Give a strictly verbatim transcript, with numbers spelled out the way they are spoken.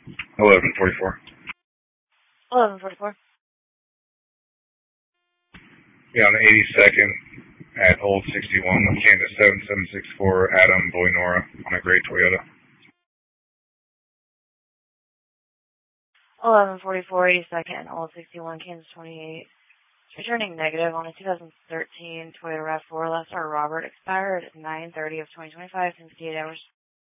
eleven forty-four. eleven forty-four. Yeah, on the eighty-second at Old sixty-one, Kansas seven seven six four, Adam Boynora on a gray Toyota. eleven forty-four, eighty-second, Old sixty-one, Kansas twenty-eight. Returning negative on a two thousand thirteen Toyota RAV four. Last our Robert expired at nine thirty of twenty twenty-five, since eight hours.